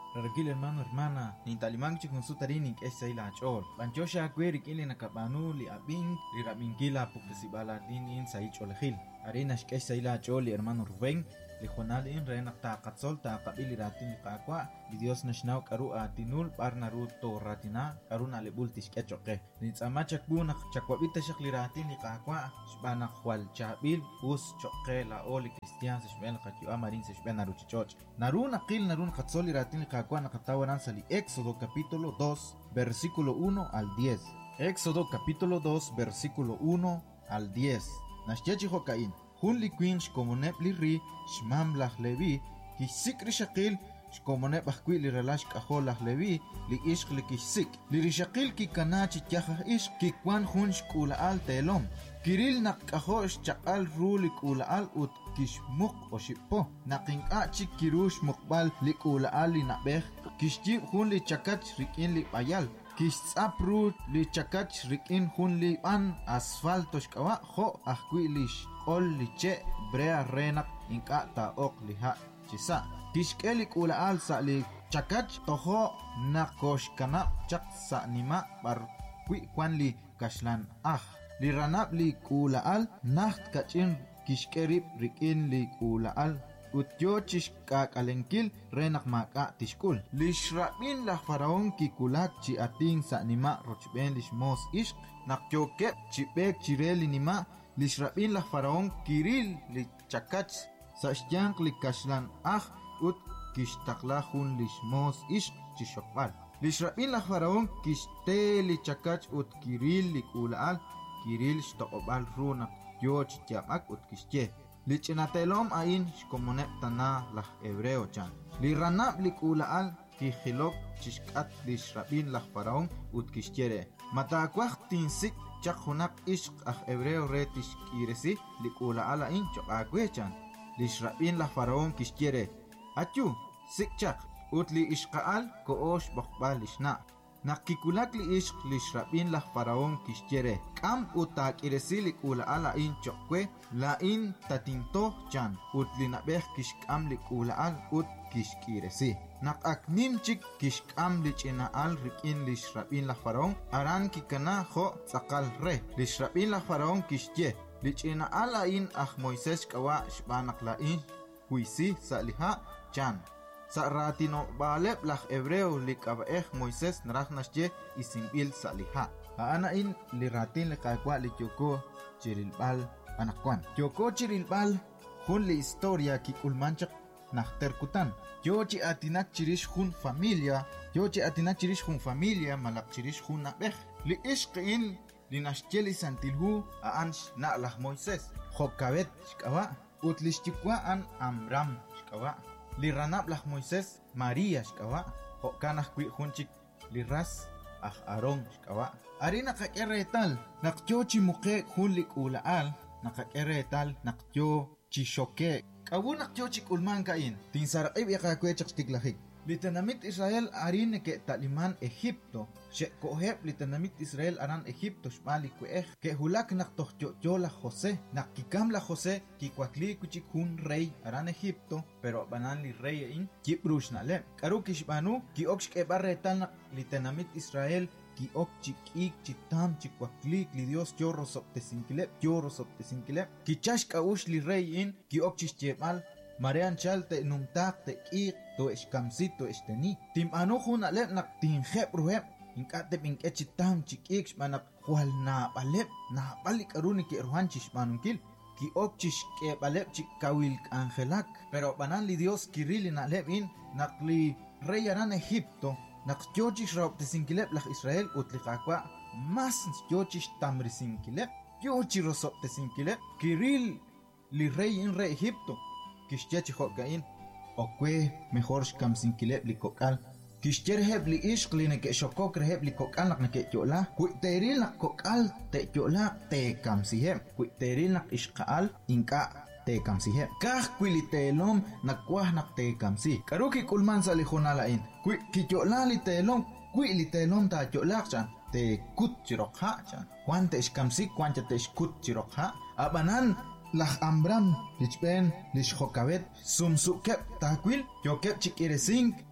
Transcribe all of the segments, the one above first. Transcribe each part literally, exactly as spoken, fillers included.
Rarakil hermano hermana, ni talimang chikun sutarinik es say la chol. Banchosha kwerik ili nakapanu li abing li rabinkila pukasibala din in say cholahil. Arena shkesh say la chol li hermano Rubén. Li Juanal in renak ta katsol ta kabili ratin li kakwa. Li Dios nashnaw karu atinul par naru to ratina karuna li bultish kechoke. Li tsama chakbu nak chakwabita shak li ratin li kakwa. Shbana khwal chabil us choke la oli cristian shben khatyu amarin shben naru chichoch. Naru nakil naru katsol li ratin li kakwa nakatawaran sali Éxodo capítulo dos versículo uno al diez. Éxodo capítulo dos versículo uno al diez. Nashchechi hokain. Hun li quinch como nepli ri shmam lah levi ki sikri shakil como nep ahkwi li relash kahol lah levi li ishq li kisik li rishakil ki kanachi tiaha ishq ki kwan hun shkula al telom kiril nak kahosh chakal ru li kula al ut kishmuk o shipo naking achi kirush mukbal li kula al li nabeh kishjib hun li chakach rikin li payal Kisapru li chakach rikin hun li an asfalto shkawa ho ahkwi lish ol li che brea renak inka ta ok li ha chisa kishkeli kula al sa li chakach toho nakosh kana chak sa nima bar kwi kwan li kashlan ah li ranap li kula al naht kachin kishkerib rikin li kula al Utyochish kakalenkil renak maka tishkul. Lishrabin la faraon kikulak chi ating sa nima rochben lishmos ish nakyokep chipek chireli nima lishrabin la faraon kiril li chakach sa shtyank li kashlan ah ut kishtakla hun lishmos ish chishokbal. Lishrabin la faraon kishte li chakach ut kiril li kulaal kiril shtokobal runak yoch tiamak ut kishche. Li chinatelom ain shkomonep tana lah hebreo chan. Li ranab li kulaal ki khilok chishkat li shrabin lah faraon ut kishtire. Matakwak tinsik chak hunak ishq ah hebreo retish kiresi li kulaal ain chok akwe chan. Li shrabin lah faraon kishtire. Achu sik chak ut li ishqaal koosh bokbal lishna. Nakikulak li ishq li shrabin lah faraon kishtire. Kam utak iresi li kulaal ain chokwe la in tatinto chan ut li nabeh kishkam li kulaal ut kishkiresi. Nak aknim chik kishkam li chinaal rikin li shrabin la faraon aran kikana ho tsakal re. Li shrabin la faraon kishye li chinaal ain ah Moises kawa shbanak la in huisi sa liha chan. Sa ratino balep lah hebreo li kabaeh Moises narah nasye isimbil sa liha. Haanain li ratin li kakwa li kyoko chirilbal anakwan. Kyoko chirilbal hun li historia ki kulmanchak nahterkutan. Yo chi atinak chirish hun familia. Yo chi atinak chirish hun familia malak chirish hun nabeh. Li ishqin li nashcheli santilhu aansh na'lah Moises. Hokabet shkawa. Utlishtikwa an Amram shkawa. Li ranab lah Moises Maria shkawa. Hokanah kwi hunchik li ras ah Aaron shkawa. Ari nakakere tal nakyo chimuke hun li kulaal nakakere tal nakyo chishoke. Kawu nakyo chikulman kain tinsarib yakakwe chakstiklahik. Litanamit Israel arin ke taliman Egipto. She koheb litanamit Israel aran Egipto shmali kueh ke hulak naktohyo la Jose nakikam la Jose kikwakli kuchik hun rey aran Egipto pero banan li rey in kiprush nale. Karu kishbanu ki oksh ke barretal litanamit Israel ki ok chikik chitam chikwaklik li Dios chorro sopte sinkilep chorro sopte sinkilep ki chash kaush li rey in ki ok chishchemal Marian chal te numtak te ik to eskamsit to esteni. Tim ano hun alep nak tin khep ruhep. Ingkate ping echitam chikik shmanak kwal na balep na balik aruni ki ruhan chishmanunkil. Ki okchish ke balep chik kawil angelak. Pero banan li Dios kirili na lep in nakli reyaran Egipto. Nak chochish raop te sinkilep lak Israel utlikakwa. Mas chochish tamri sinkilep. Chochirosop te sinkilep. Kiril li rey in re Egipto. Kishchechi hokain okwe mejor shkam sinkilep li kokal kishcherheb li ishq li neke shokok reheb li kokal nak neke chola kuiteril nak kokal te chola te kamsiheb kuiteril nak ishqal inka te kamsiheb kah kwili telom nak kwah nak te kamsi karuki kulman sa li khonalain kwi kichola li telom kwi li telom ta chola chan te kut chirokha chan kwante ishkamsi kwante te shkut chirokha abanan Lah Amram lichben lichokabet sumsukep takwil yokep chikiresing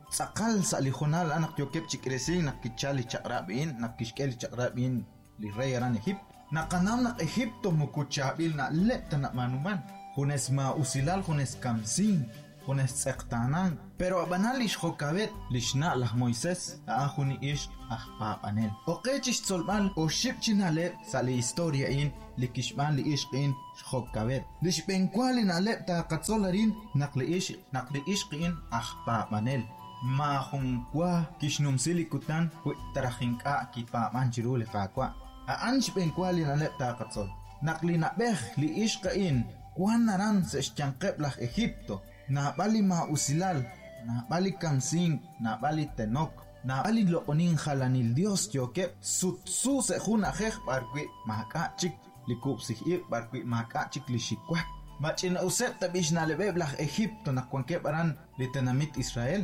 tzaqal salijonal anak yokep chikresin nak kichali chakrabin nak kishkel chakrabin li rey aran Egipto nakanam nak Egipto mukuchabil na lepta na manuman hunes ma usilal hunes kamsin hunes tsektanan pero abanal ish hokabet lishna lah Moisés ahuni ish ahpa anel okechish tsolmal o shipchinale sali historia in likishman li ishqin hokabet lishbenkwali na lepta katsolarin nakli ish nakli ishqin ahpa anel ma hunkwa kishnumsili kutan hu tarahinka kipa manjiruli qaqwa aanch benkwali na lepta katsol nakli na beh li ishqin kwan naran se chanqeblah Egipto na bali ma usilal na bali kamsin na bali tenok na bali lokonin halanil Dios yoke sutsu se juna jej barqui maka chik likup sih barqui maka chik lishikwa machina usep tabish na lebeblah Egipto na kwanke baran litanamit Israel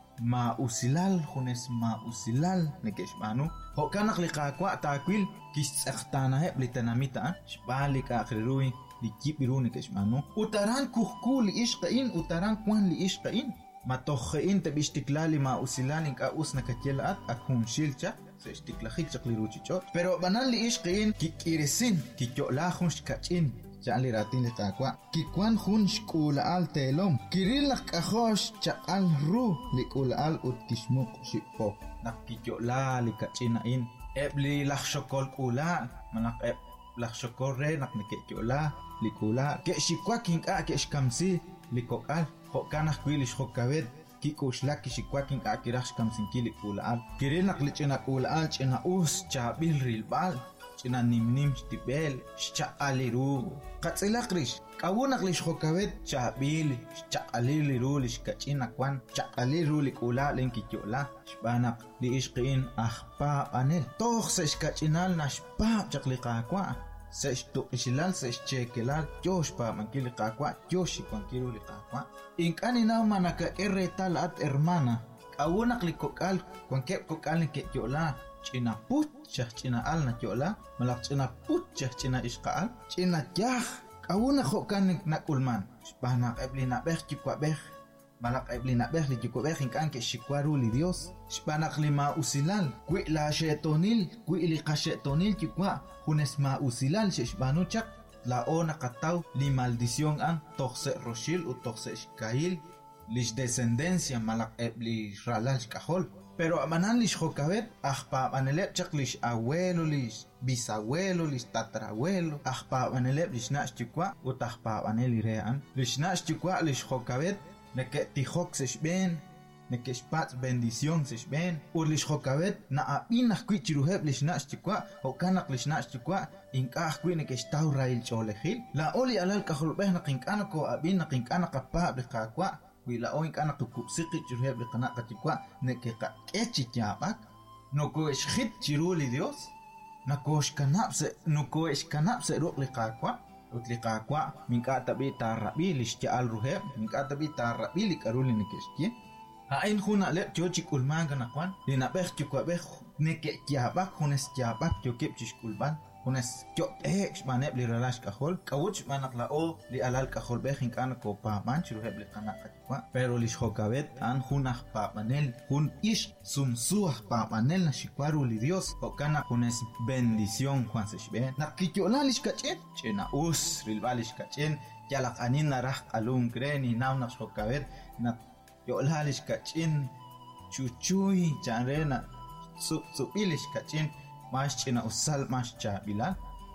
ma usilal hunes ma usilal nekeshmanu hokanak liqaqwa taqwil kisaqtana he litanamita shbalik akhrirui likibiruni keshmanu utaran kuhku li ishqain utaran kwan li ishqain ma tokheen tabishtiklali ma usilalin ka usna kakelat akun shilcha se istiklahik chakli ruchichot pero banan li ishqain kikirisin kikyolahun shkachin chali ratin li taqwa kikwan hun shkula al telom kirilak ahosh chaqal ru li kula al utkishmuk shipo nakikyola li kachinain ebli lahshokol kula manak eb lahshokore nak nikikyola likula ke shikwakin a ke shkamsi likokal hokana kwilish hokabet kikushla ki shikwakin a kirash kamsin kilikula al kirina klichina kula al china us chabil rilbal china nimnim stibel chaliru katsilakrish kawunak lish hokabet chabil chaliliru lish kachina kwan chaliru likula lenkikyola shbanak li ishqin ahpa anel toh se shkachinal nashpa chakliqa kwa sexto ishilal sexchekelal josh pa mankili qaqwa joshi kwankilo li qaqwa inkani na manaka erretal at hermana awunak likokal kwankep kokal ke yola china pucha china al na yola malak china pucha china isqal china jah awunak hokan nakulman spana eblina beh kipwa beh malak eblina beh li kipwa beh inkan ke shikwaru li Dios spanak lima usilal kwi la shetonil kwi li qashetonil kipwa hunes ma usilal shishbanuchak la ona kataw li maldición an toxe roshil u toxe shkail lish descendencia malak ebli ralal shkahol pero amanan lish hokabet ahpa anelep chak lish abuelo lish bisabuelo lish tatarabuelo ahpa anelep lish nash chikwa u tahpa aneli rean lish nash chikwa lish hokabet neke tihok seshben neke spats bendición seshben urlish hokabet na abinak kwichiruheb lish nash chikwa hokanak lish nash chikwa inkah kwi neke staw rail cholehil la oli alal kahulbeh na kinkana ko abin na kinkana kapah blikakwa wi la o inkana tukupsiki chiruheb likana katikwa neke ka echikyabak no ko eshkhit chiruli Dios na ko shkanapse no ko eshkanapse ruq likakwa utliqaqwa minka tabi tarabi lishjal ruheb minka tabi tarabi likaruli nekeshki hain khuna le chochi kulmanga nakwan lina beh chukwa beh neke kyabak hunes kyabak chokep chishkulban hunes chok eh shmaneb li relash kahol kawuch manak la o li alal kahol beh inkana ko pa manch ruheb li kana katwa pero lish hokabet an hunah pa manel hun ish sumsuah pa manel na shikwaru li Dios hokana hunes bendición Juan seshbe nakikyola lish kachen chena us rilbalish kachen yalak anin narah alum kreni namna hokabet na yolalish kachin chuchuy chanrena su supilish kachin mas china usal mas chabila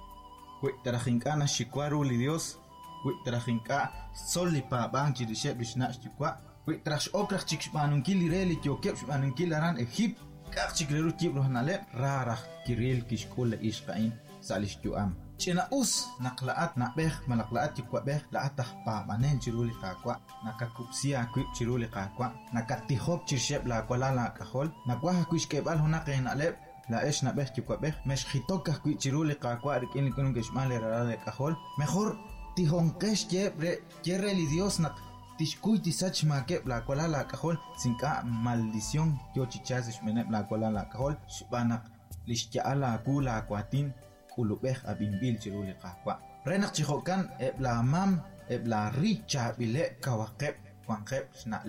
kwi tarajinkana shikwaru li Dios kwi tarajinka soli pa banchi di sheb lishna shikwa kwi trash okrach chikshmanun kili reli kyokep shmanun kilaran Egip kak chikleru kibro hanale rarah kiril kishkula ishqain salish juam china us naklaat na beh malaklaat chikwa beh laatah pa manen chiruli qaqwa nakakupsia kwi chiruli qaqwa nakatihok chirsheb la kwala la kahol nakwa kuishkebal hunaqen aleb la esh na beh chikwa beh meshkhitokah kwi chiruli qaqwa rikin kunun keshmale rarale kahol mejor tihonkesh yebre yereli Dios nak tishkuy tisach make la kwala la kahol sinka maldición yo chichas shmeneb la kwala la kahol shbanak lishjaala kula kwatin kulubeh abimbil chiruli qaqwa renak chihokan ebla mam ebla ri chabile kawaqeb kwanqeb snaleb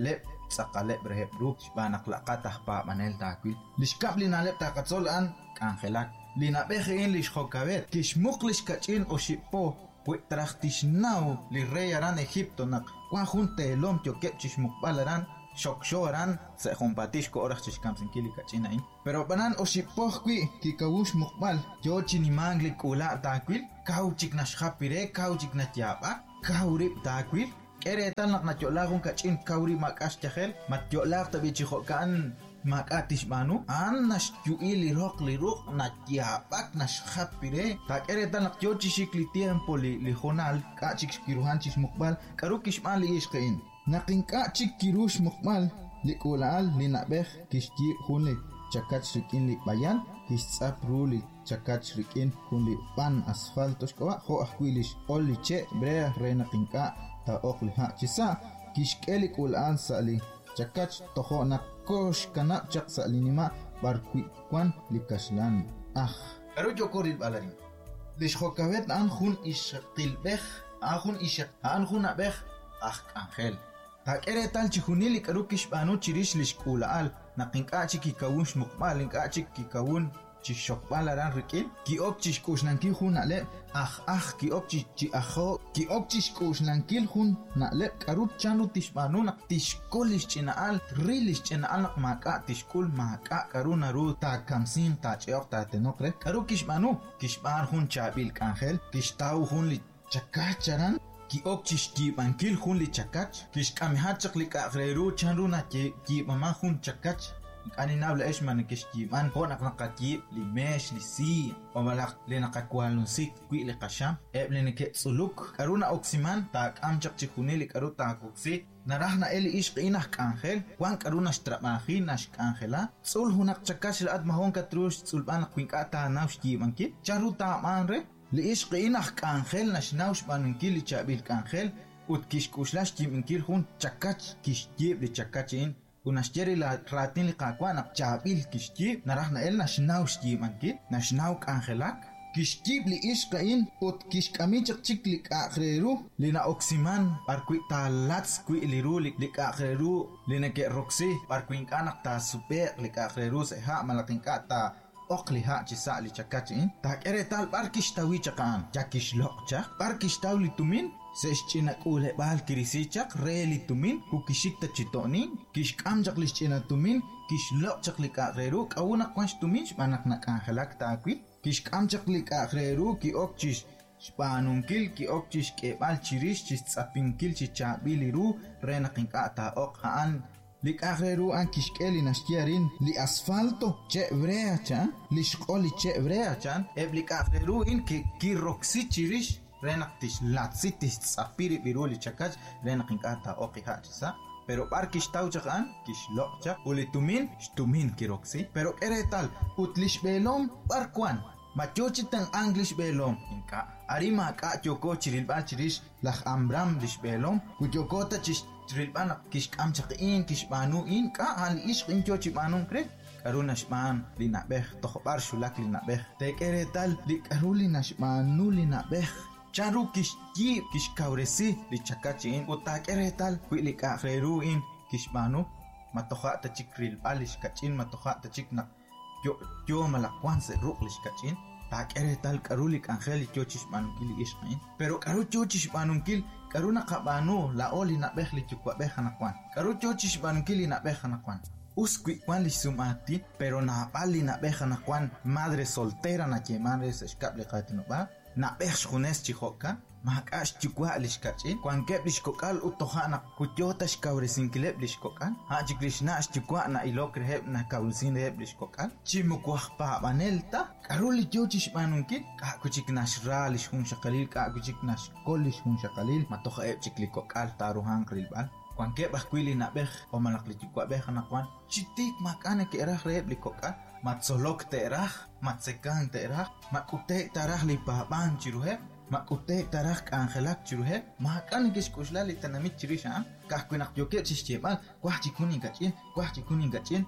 tsaqalep rehebru shbanak laqatah pa manel takwil lishkab linalep taqatzol an kangelak linabejin lishjokabet kishmuk lishkachin oshipo puetrachtishnaw li reyaran Egipto nak kwajun telom tioke chishmukbalaran shokshoran se compatish ko orach chishkam sinkili kachinain pero banan oshipohkwi kikawush mukbal yo chinimangli kula takwil kauchik nashapire kauchik natyaba kaurip takwil eretan nak natyolagun kachin kauri makash chahel matyolak tabichihokan makatish manu an nash yuili rok li ruk natyabak nashapire tak eretan nak yo chishikli tiempo li li honal kachik kiruhan chishmukbal karukish man li ishkein Nakinka chik kirush mukmal likulaal linabeh kishki hunli chakat shrikin li bayan kishtsap ruli chakat shrikin hunli pan asfaltos kawa ho ahquilish oli che brea rena kinka ta okli ha chisa kishkeli kulaan sali chakat toho na kosh kana chak salinima barkwi kwan likashlan ah karu jokoril balarin lish hokabet an hun ishqilbeh an hun ishq an hun abeh ah angel Takere tal chihunili karukish banu chirish lishkulaal nakinkachi kikawun shmukmal inkachi kikawun chishokbalaran rikin kiok chishkushnanki hun nale ah ah kiok chi aho kiok chishkushnanki hun nale karut chanu tishbanu nak tishkolish chinaal rilish chinaal nak maka tishkul maka karuna ru ta kamsin ta cheok ta tenokre karukish banu kishbar hun chabil kangel kishtau hun li chakacharan ki okchish ki bankil hun li chakach kish kamihachak li kagreru chanruna ki ki mama hun chakach ani nabla eshman kish ki man ho nak nakaki li mesh li si o malak le nakakwalun sik kwi li qasham eble ne ke suluk karuna oksiman ta amchak chikuni li karu ta koksi narahna eli ishq inah kangel wan karuna shtrabahi nash kangela sul hunak chakach li adma hon katrush sulban kwinka nawsh ki manki charuta manre لإيش قيناخ كانخيل نشناوش بانكيل تشابيل كانخيل وتكيش كوشلاش تيمكيل هون تشكاتش كيش جيب لتشكاتشين ونشتري لراتين لقاقوانا تشابيل كيش جيب نراحنا إل نشناوش تيمكيل نشناو كانخيلاك كيش جيب لإيش قين وتكيش كاميجك تشيك لكاخريرو لنا أوكسيمان باركوي تالاتس كوي ليرو لكاخريرو لنا كي روكسي باركوين كانك تا سوبير لكاخريرو سيها ملقين كاتا Okli ha chisa li chakachin tak ere tal barkish tawi chakan chakish lokcha barkish tawli tumin sechina kule bal kirisichak reli tumin kukishikta chitonin kish kamjak li china tumin kish lokchak li kareru kawuna kwanch tumin manak nak angelak takwi kish kamjak li kareru ki okchish spanunkil ki okchish kebal chirish chis tsapinkil chichabiliru renakin ata ok haan lik agreru an kishkeli nashkiarin li asfalto che brea chan li shkoli che brea chan eblik agreru in ki ki roxi chirish renaktish latsitis sapiri biruli chakach renakin ata oqi hachsa pero par kishtau chakan kishlocha ulitumin shtumin ki roxi pero eretal utlish belom barkwan machochitan anglish belom inka arima ka choko chirilba chirish lach ambram lish belom kujokota chish Trilbana kish kamchak in kish banu in ka hal ish in chochi banun kre karuna shman li nabeh tokhbar shulak li nabeh tekere tal li karuli nashmanu li nabeh charu kish ki kish kauresi li chakachi in utakere tal kwi li kakhreru in kish banu matokha ta chikril balish kachin matokha ta chikna yo yo malakwan se ruklish kachin takere tal karuli kanjeli chochi shmanu kili ish in pero karu chochi shmanu kil karuna kabanu la oli na behli chukwa behana kwan karu chochi shbanu kili na behana kwan uskwi kwan li sumati pero na pali na behana kwan madre soltera na que madre se escape katino ba na besh khunes chihoka makash chukwa lishkachi kwan keblish kokal utohana kutyota shkawre sinkileb lishkokan ha chikrishna chukwa na ilokre heb na kaulsin heb lishkokan chimukwa pa banelta karuli chochi shbanu kil ka kuchiknash ralish hun shakalil ka kuchiknash kolish hun shakalil matoha eb chiklikokal taruhan krilbal kwan ke bakwili na beh o malakli chukwa beh na kwan chitik makane ke erah reb likokal matsolok terah matsekan terah makutek tarah li paban chiruhe makutek tarah angelak chiruhe makan kish kushla li tanamit chirisha ka kunak yoke chishchemal kwah chikuni gachin kwah chikuni gachin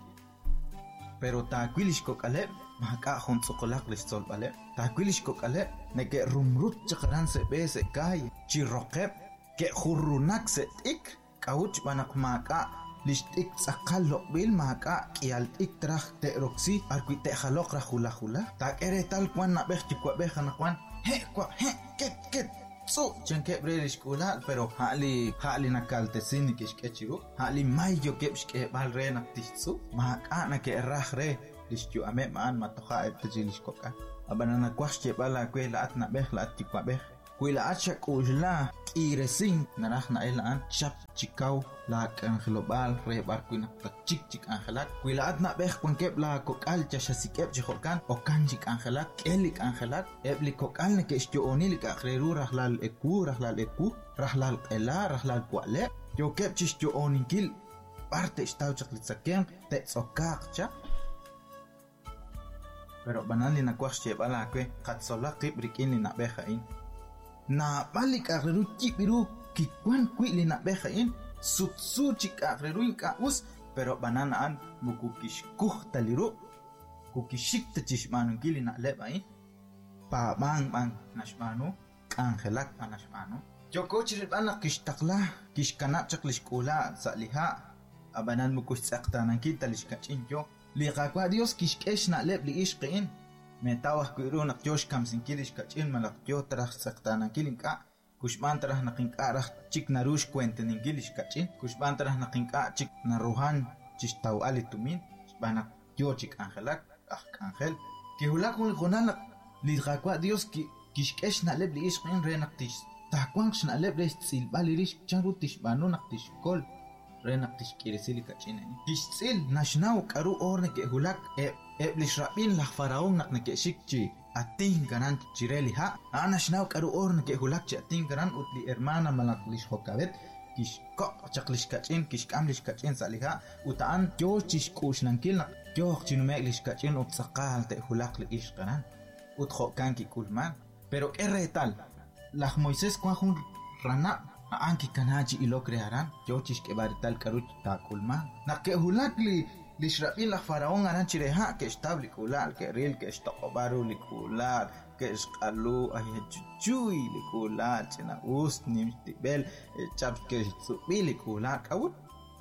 pero ta kwilish kokale maka hon sokolak listol bale ta kwilish kokale neke rumrut chakran se be se kai chirokep ke khurunak se tik kauch banak maka lishtik tsaqal loqbil maka qial ik traj teroxi arqui te jaloq rajula jula ta ere tal kwan na bej tikwa bej na kwan he kwa he ket ket so chenke brelish kula pero hali hali na kaltesin kish kechiru hali mayo kepsh ke bal re na titsu maka na ke raj re lishtu ame man matoja etjilish koka abanana kwash che bala kwe la atna bej la tikwa bej Kuila achak ujla kiresin narah na elaan chap chikaw la kanglobal re barkuina chik chik angelak kuila atna beh kwankep la kokal chasikep chihokan o kanjik angelak elik angelak ebli kokal ne kestio onilik akreru rahlal eku rahlal eku rahlal ela rahlal kwale yo kep chistio oninkil parte estau chaklitsaken te tsokakcha pero banali na kwache bala kwe katsola kibrikin na behain na balik akreru chipiru kikwan kwili na behain sutsu chik akreru inka us pero banana an mukukish kuh taliru kukishik tachishmanu kili na lebain pa bang bang nashmanu kangelak anashmanu joko chiribana kishtakla kishkanap chaklish kula saliha abanan mukush tsaktanan kitalish kachinjo liqaqwa dios kishkesh na leb li ishqin metawah kuiruna josh kamsin kilish kachin malak yo tarah saktanan kilinka kushman tarah naqinka rah chik narush kwenten ingilish kachin kushman tarah naqinka chik naruhan chistaw alitumin bana yo chik angelak ah angel kihulak ul gonana liqaqwa dios ki kishkesh na leb li ishqin renaqtish tahkwan shna leb li silbalirish charutish banu naqtish kol renak tishkirisili kachine tishil nashnaw karu orne ke hulak e eblish rabin la faraon nak ne ke shikchi atin ganan chireli ha anashnaw karu orne ke hulak chi atin ganan utli hermana malaklish hokabet kish ko chaklish kachin kish kamlish kachin saliha utan yo chish kushnankil nak yo chinumeglish kachin utsaqal te hulak li ishqanan utjo kanki kulman pero erretal la Moisés kwajun rana anki kanaji ilo crearán yo chishke barital karuch takulma na que hulakli lishrabin la faraón aran chireha que establi kulal que real que estobaru likulal que escalu ay chuchui likulal chena usnim tibel chap que subili kulal kawut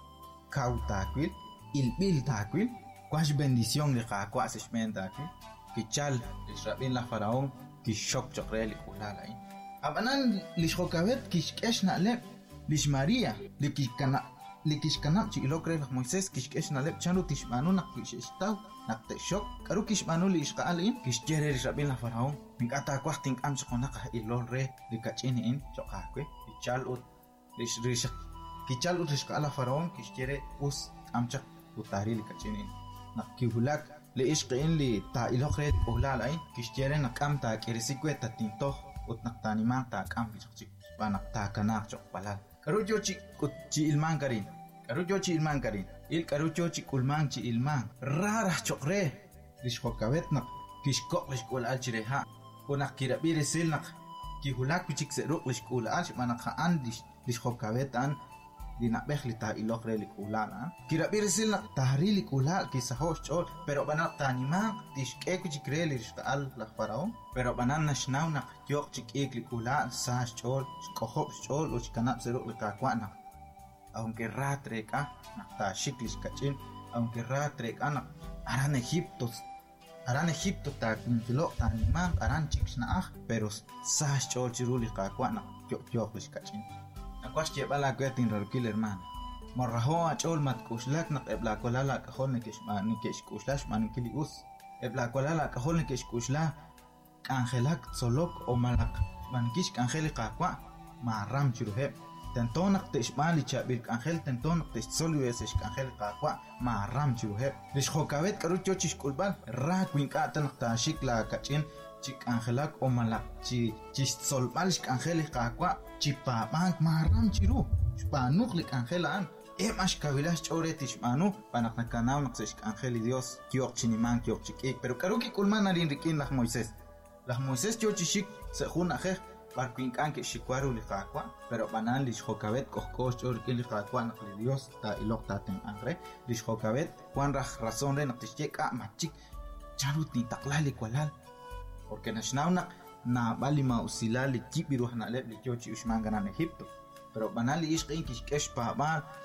kautakwil il bil takwil kwash bendición le qaqwa sesmen takwil kichal lishrabin la faraón ki shok chokre likulal ay abanan lishokabet kishkesh na lep lish Maria likishkana likishkana chi ilokre Moisés kishkesh na lep chanu tishmanu nak kishestaw nak te shok karu kishmanu li ishqalin kishjere rabin la faraon mikata kwachtin am chqona qa ilol re likachini in chokakwe kichal ut lish rish kichal ut ishqala faraon kishjere us amchak utari likachini nak kihulak li ishqin li ta ilokre ulal ay kishjere nakam ta kirisikwe tatinto utnak tani mang ta kam chik banak ta kanak chok palal karujo chi kut chi ilman karin karujo chi ilman karin il karujo chi kulman chi ilman rara chokre lish hokabet nak kishko lish kul al chireha unak kirabire silnak ki hulak chik seruk lish kul al manak han lish lish hokabet an dina bехli ta ilokre li kulana kirabire silnak tahri li kulal ki sahosh chol pero banak tani mang tishke ku chikre li al la faraon pero banan nashnaw nak yok chik ek li kulal sas chol kohop chol uch kanap seruk li kakwana aunque ratreka nak ta shiklis kachin aunque ratreka nak aran Egipto aran Egipto ta kuntilo tani mang aran chik na pero sas chol chiruli kakwana yok yok li kachin Akwas che bala kwetin rarkil hermano. Morraho achol mat kuslak nak ebla kolala kahol ne kesh man kesh kuslash man kili us. Ebla kolala kahol ne kesh kusla kangelak solok o malak man kish kangeli qaqwa maram chiruhe. Tentonak teshmali chabil kangel tentonak tesh solu esesh kangel qaqwa maram chiruhe. Lish khokabet karucho chish kulbal ra kwinka tanak ta shikla kachin chik angelak o malak chi chis solbalish angeli qaqwa chipa bank maram chiru spanuk lik angelan em ashkavilash choretish manu panak nakanaw naksesh angeli dios kyok chiniman kyok chikik pero karuki kulman narin rikin la Moisés la Moisés yo chishik se jun aje barquin kan ke shikwaru liqaqwa pero banan lish hokabet kohkosh chor ke liqaqwa nak dios ta ilok ta ten angre lish hokabet kwan raj razón re nakticheka machik charuti taklali kwalal porque nashnaw nak na bali ma usilali kibiru hana leb li chochi ushman ganan Egipto pero banali ishqin kishkesh pa ba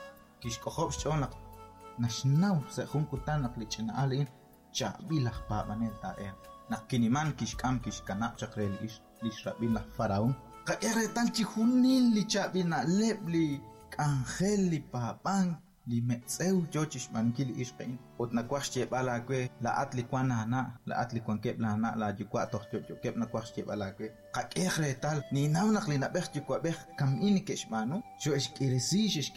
kishkohob chonak nashnaw se junkutan klichna alin chabilah pa manel ta er nakiniman kishkam kishkanap chakrel ish lishrabila faraon kakere tal chihunil li chabina lebli angel li papan li metseu jochish mankil ishqin ot nakwash che bala kwe la atli kwana na la atli kwan keb la na la jikwa to jo keb nakwash che bala kwe kakere tal ni nawnak li nabeh jikwa beh kam ini keshmanu jo ish kirisi